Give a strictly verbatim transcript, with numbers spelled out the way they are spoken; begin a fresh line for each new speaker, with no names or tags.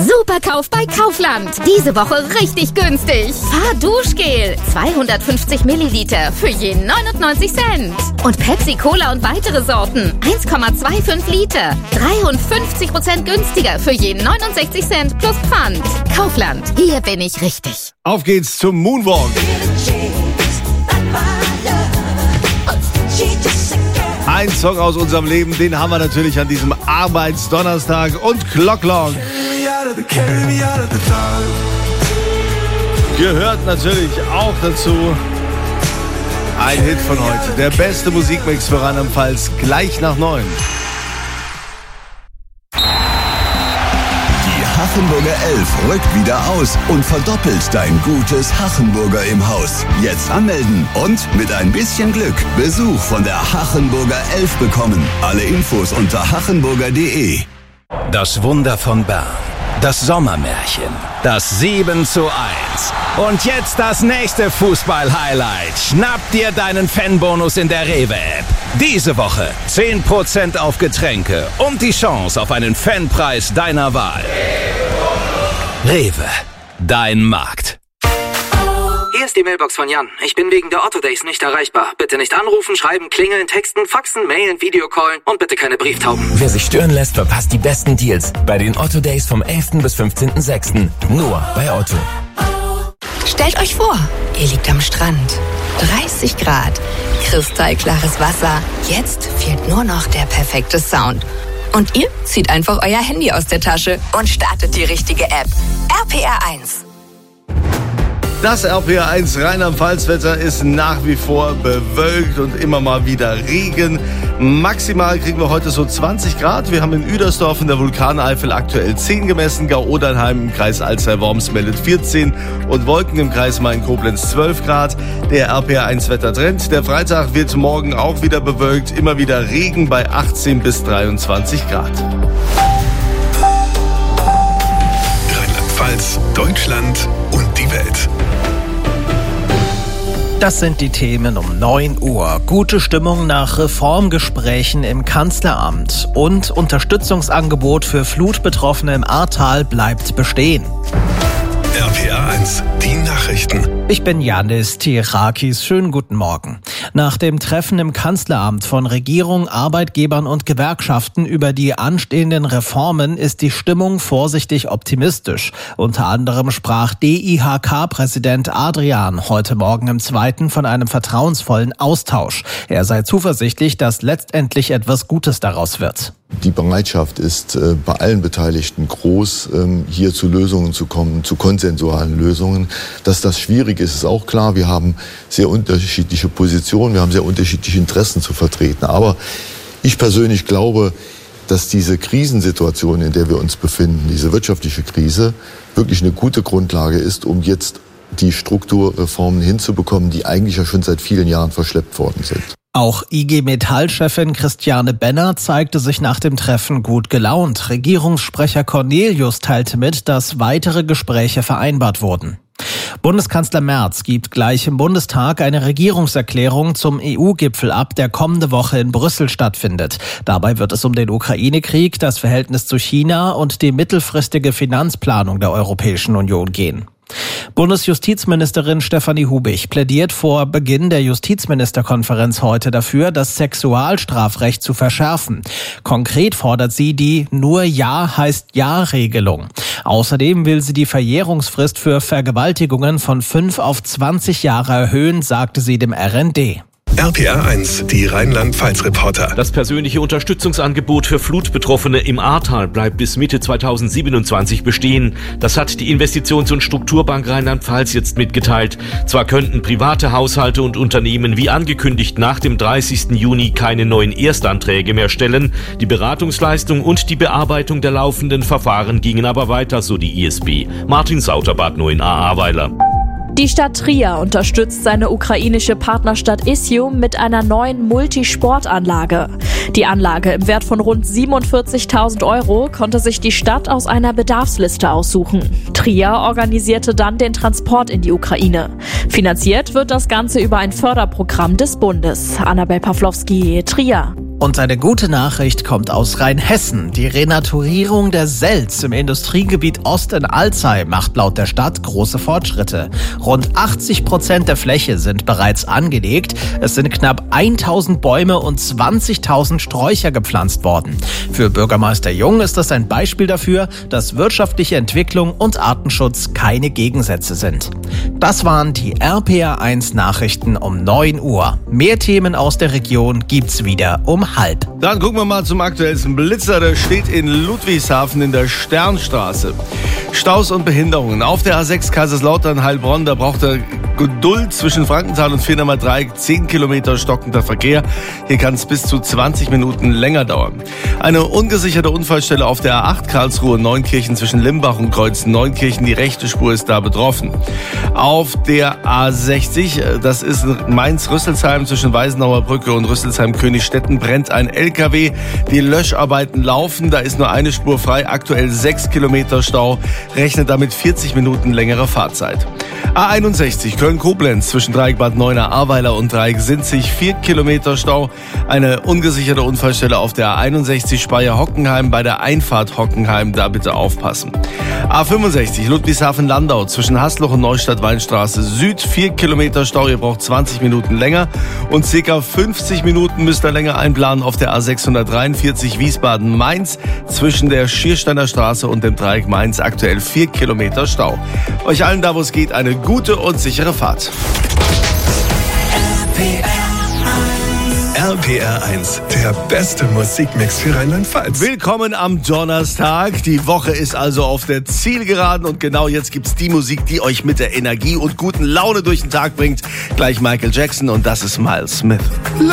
Superkauf bei Kaufland. Diese Woche richtig günstig. Fahrduschgel. zweihundertfünfzig Milliliter für je neunundneunzig Cent. Und Pepsi Cola und weitere Sorten. eins Komma fünfundzwanzig Liter. dreiundfünfzig Prozent günstiger für je neunundsechzig Cent plus Pfand. Kaufland. Hier bin ich richtig.
Auf geht's zum Moonwalk. Ein Song aus unserem Leben, den haben wir natürlich an diesem Arbeitsdonnerstag und Clocklong. Gehört natürlich auch dazu. Ein Hit von heute. Der beste Musikmix für Rheinland-Pfalz gleich nach neun.
Hachenburger elf rückt wieder aus und verdoppelt dein gutes Hachenburger im Haus. Jetzt anmelden und mit ein bisschen Glück Besuch von der Hachenburger elf bekommen. Alle Infos unter hachenburger punkt de.
Das Wunder von Bern. Das Sommermärchen. Das sieben zu eins. Und jetzt das nächste Fußball-Highlight. Schnapp dir deinen Fanbonus in der Rewe-App. Diese Woche zehn Prozent auf Getränke und die Chance auf einen Fanpreis deiner Wahl. Rewe, dein Markt.
Hier ist die Mailbox von Jan. Ich bin wegen der Otto Days nicht erreichbar. Bitte nicht anrufen, schreiben, klingeln, texten, faxen, mailen, Videocallen und bitte keine Brieftauben.
Wer sich stören lässt, verpasst die besten Deals bei den Otto Days vom elften bis fünfzehnten sechsten Nur bei Otto.
Stellt euch vor, ihr liegt am Strand. dreißig Grad, kristallklares Wasser. Jetzt fehlt nur noch der perfekte Sound. Und ihr zieht einfach euer Handy aus der Tasche und startet die richtige App. R P R eins.
Das R P R eins Rheinland-Pfalz-Wetter ist nach wie vor bewölkt und immer mal wieder Regen. Maximal kriegen wir heute so zwanzig Grad. Wir haben in Uedersdorf in der Vulkaneifel aktuell zehn gemessen. Gau-Odernheim im Kreis Alzey-Worms meldet vierzehn und Wolken im Kreis Main-Koblenz zwölf Grad. Der R P R eins Wettertrend. Der Freitag wird morgen auch wieder bewölkt. Immer wieder Regen bei achtzehn bis dreiundzwanzig Grad.
Rheinland-Pfalz, Deutschland und die Welt.
Das sind die Themen um neun Uhr. Gute Stimmung nach Reformgesprächen im Kanzleramt und Unterstützungsangebot für Flutbetroffene im Ahrtal bleibt bestehen.
R P R eins, die Nachrichten.
Ich bin Janis Tirakis. Schönen guten Morgen. Nach dem Treffen im Kanzleramt von Regierung, Arbeitgebern und Gewerkschaften über die anstehenden Reformen ist die Stimmung vorsichtig optimistisch. Unter anderem sprach D I H K-Präsident Adrian heute Morgen im Zweiten von einem vertrauensvollen Austausch. Er sei zuversichtlich, dass letztendlich etwas Gutes daraus wird.
Die Bereitschaft ist äh, bei allen Beteiligten groß, ähm, hier zu Lösungen zu kommen, zu konsensualen Lösungen. Dass das schwierig ist, ist auch klar. Wir haben sehr unterschiedliche Positionen, wir haben sehr unterschiedliche Interessen zu vertreten. Aber ich persönlich glaube, dass diese Krisensituation, in der wir uns befinden, diese wirtschaftliche Krise, wirklich eine gute Grundlage ist, um jetzt die Strukturreformen hinzubekommen, die eigentlich ja schon seit vielen Jahren verschleppt worden sind.
Auch I G Metall-Chefin Christiane Benner zeigte sich nach dem Treffen gut gelaunt. Regierungssprecher Cornelius teilte mit, dass weitere Gespräche vereinbart wurden. Bundeskanzler Merz gibt gleich im Bundestag eine Regierungserklärung zum E U-Gipfel ab, der kommende Woche in Brüssel stattfindet. Dabei wird es um den Ukraine-Krieg, das Verhältnis zu China und die mittelfristige Finanzplanung der Europäischen Union gehen. Bundesjustizministerin Stefanie Hubig plädiert vor Beginn der Justizministerkonferenz heute dafür, das Sexualstrafrecht zu verschärfen. Konkret fordert sie die Nur Ja heißt Ja-Regelung. Außerdem will sie die Verjährungsfrist für Vergewaltigungen von fünf auf zwanzig Jahre erhöhen, sagte sie dem R N D.
R P R eins, die Rheinland-Pfalz-Reporter.
Das persönliche Unterstützungsangebot für Flutbetroffene im Ahrtal bleibt bis Mitte zweitausendsiebenundzwanzig bestehen. Das hat die Investitions- und Strukturbank Rheinland-Pfalz jetzt mitgeteilt. Zwar könnten private Haushalte und Unternehmen wie angekündigt nach dem dreißigsten Juni keine neuen Erstanträge mehr stellen. Die Beratungsleistung und die Bearbeitung der laufenden Verfahren gingen aber weiter, so die I S B. Martin Sauterbart, nur in Ahrweiler.
Die Stadt Trier unterstützt seine ukrainische Partnerstadt Isium mit einer neuen Multisportanlage. Die Anlage im Wert von rund siebenundvierzigtausend Euro konnte sich die Stadt aus einer Bedarfsliste aussuchen. Trier organisierte dann den Transport in die Ukraine. Finanziert wird das Ganze über ein Förderprogramm des Bundes. Annabel Pawlowski, Trier.
Und eine gute Nachricht kommt aus Rheinhessen. Die Renaturierung der Selz im Industriegebiet Ost in Alzey macht laut der Stadt große Fortschritte. Rund achtzig Prozent der Fläche sind bereits angelegt. Es sind knapp tausend Bäume und zwanzigtausend Sträucher gepflanzt worden. Für Bürgermeister Jung ist das ein Beispiel dafür, dass wirtschaftliche Entwicklung und Artenschutz keine Gegensätze sind. Das waren die R P R eins Nachrichten um neun Uhr. Mehr Themen aus der Region gibt's wieder um halb.
Dann gucken wir mal zum aktuellsten Blitzer. Der steht in Ludwigshafen in der Sternstraße. Staus und Behinderungen. Auf der A sechs Kaiserslautern-Heilbronn, da braucht er Geduld zwischen Frankenthal und Viernermal-Dreieck. zehn Kilometer stockender Verkehr. Hier kann es bis zu zwanzig Minuten länger dauern. Eine ungesicherte Unfallstelle auf der A acht Karlsruhe-Neunkirchen zwischen Limbach und Kreuz-Neunkirchen. Die rechte Spur ist da betroffen. Auf der A sechzig, das ist Mainz-Rüsselsheim zwischen Weisenauer Brücke und Rüsselsheim-Königstetten, brennt ein L K W. Die Löscharbeiten laufen. Da ist nur eine Spur frei. Aktuell sechs Kilometer Stau. Rechnet damit vierzig Minuten längere Fahrzeit. A einundsechzig Köln-Koblenz zwischen Dreieck Bad Neuenahr-Ahrweiler und Dreieck Sinzig, vier Kilometer Stau. Eine ungesicherte Unfallstelle auf der A einundsechzig Speyer-Hockenheim bei der Einfahrt Hockenheim, da bitte aufpassen. A fünfundsechzig Ludwigshafen-Landau zwischen Hasloch und Neustadt-Weinstraße Süd, vier Kilometer Stau, ihr braucht zwanzig Minuten länger und ca. fünfzig Minuten müsst ihr länger einplanen auf der A sechshundertdreiundvierzig Wiesbaden-Mainz zwischen der Schiersteiner Straße und dem Dreieck Mainz, aktuell vier Kilometer Stau. Euch allen da, wo es geht, eine gute und sichere Fahrt.
R P R eins, der beste Musikmix für Rheinland-Pfalz.
Willkommen am Donnerstag. Die Woche ist also auf der Zielgeraden und genau jetzt gibt's die Musik, die euch mit der Energie und guten Laune durch den Tag bringt. Gleich Michael Jackson und das ist Miles Smith.